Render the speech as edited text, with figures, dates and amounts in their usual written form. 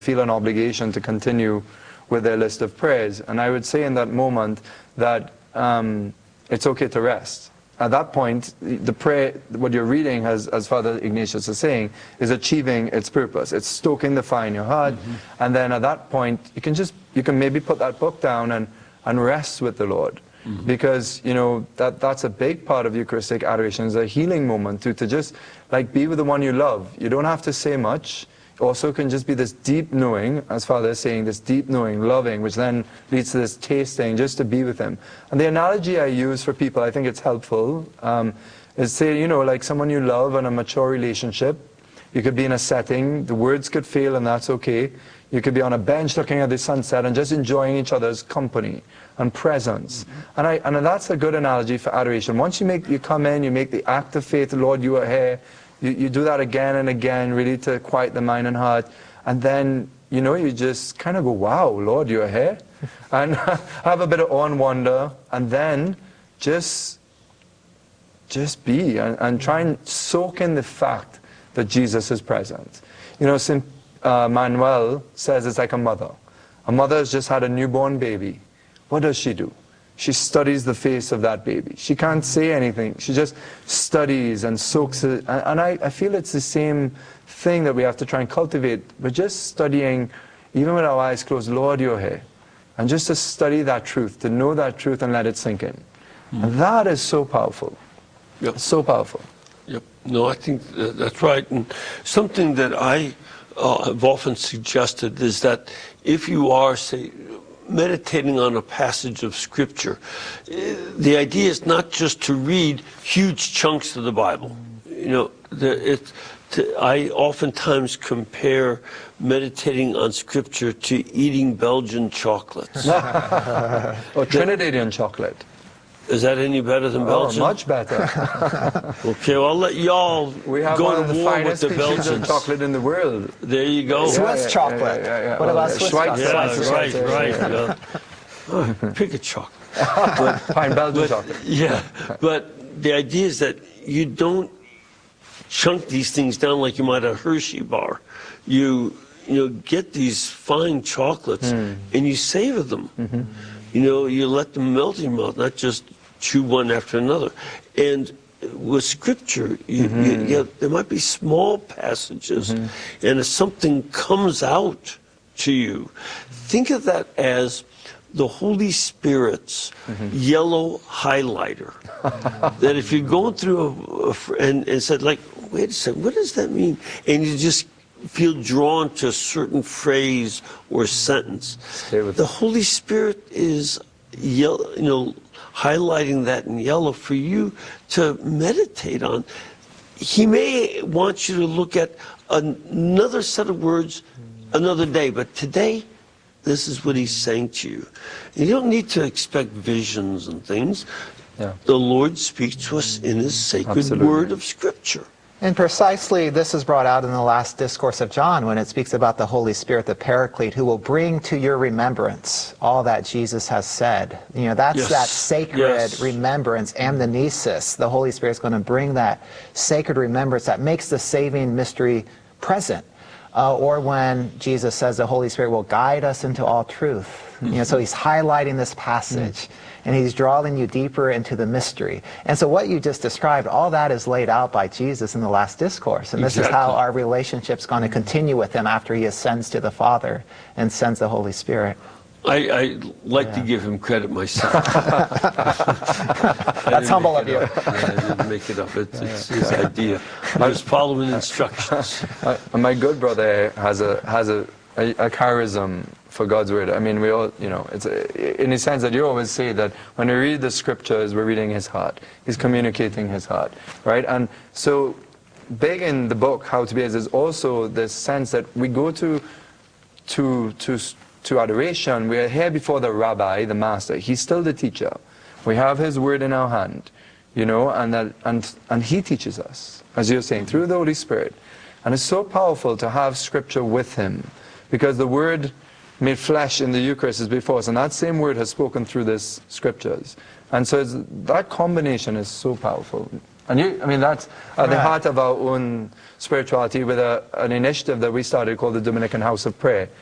feel an obligation to continue with their list of prayers. And I would say in that moment that it's okay to rest. At that point, the prayer, what you're reading, as Father Ignatius is saying, is achieving its purpose. It's stoking the fire in your heart. And then at that point, you can maybe put that book down and rest with the Lord. Because, you know, that's a big part of Eucharistic adoration, is a healing moment to just like be with the one you love. You don't have to say much. Also can just be this deep knowing, as Father is saying, this deep knowing, loving, which then leads to this tasting, just to be with him. And the analogy I use for people, I think it's helpful, is say, you know, like someone you love in a mature relationship. You could be in a setting, the words could fail and that's okay. You could be on a bench looking at the sunset and just enjoying each other's company and presence. And that's a good analogy for adoration. Once you come in, you make the act of faith, Lord, you are here. You do that again and again, really to quiet the mind and heart. And then, you know, you just kind of go, wow, Lord, you are here. And have a bit of awe and wonder. And then just be and try and soak in the fact that Jesus is present. You know, St. Manuel says it's like a mother. A mother has just had a newborn baby. What does she do? She studies the face of that baby. She can't say anything. She just studies and soaks it. And I feel it's the same thing that we have to try and cultivate. We're just studying, even with our eyes closed, Lord, you're here. And just to study that truth, to know that truth and let it sink in. And that is so powerful. Yep. So powerful. Yep. No, I think that's right. And something that I have often suggested is that if you are, say, meditating on a passage of Scripture, the idea is not just to read huge chunks of the Bible. You know, I oftentimes compare meditating on Scripture to eating Belgian chocolates. Or Trinidadian chocolate. Is that any better than Belgian? Oh, much better. Okay, well, I'll let y'all go to war with the Belgians. Of chocolate in the world. There you go. Swiss chocolate. What about Swiss chocolate? Yeah, right. Pick a chocolate. Fine, Belgian chocolate. Yeah, but the idea is that you don't chunk these things down like you might a Hershey bar. You get these fine chocolates and you savor them. You know, you let them melt in your mouth, not just chew one after another. And with Scripture, there might be small passages, and if something comes out to you, think of that as the Holy Spirit's yellow highlighter. That if you're going through and said, like, wait a second, what does that mean? And you just feel drawn to a certain phrase or sentence. The Holy Spirit is highlighting that in yellow for you to meditate on. He may want you to look at another set of words another day, but today, this is what he's saying to you. You don't need to expect visions and things. Yeah. The Lord speaks to us in his sacred word of Scripture. And precisely this is brought out in the last discourse of John when it speaks about the Holy Spirit, the Paraclete, who will bring to your remembrance all that Jesus has said. You know, that's that sacred remembrance, amnesis. The Holy Spirit is going to bring that sacred remembrance that makes the saving mystery present. Or when Jesus says the Holy Spirit will guide us into all truth. You know, so he's highlighting this passage. And he's drawing you deeper into the mystery. And so what you just described, all that is laid out by Jesus in the last discourse. And this is how our relationship's going to continue with him after he ascends to the Father and sends the Holy Spirit. I like to give him credit myself. That's humble of you. I didn't make it up. It's his idea. I was following instructions. My good brother has a charism for God's word. I mean, we all, you know, it's in the sense that you always say that when we read the Scriptures, we're reading his heart. He's communicating his heart, right? And so big in the book, How to Be As, is also this sense that we go to adoration. We are here before the rabbi, the master. He's still the teacher. We have his word in our hand, you know, and he teaches us, as you're saying, through the Holy Spirit. And it's so powerful to have Scripture with him, because the word made flesh in the Eucharist is before us, and that same word has spoken through this Scriptures. And so that combination is so powerful. And I mean, that's at the Right. heart of our own spirituality with an initiative that we started called the Dominican House of Prayer.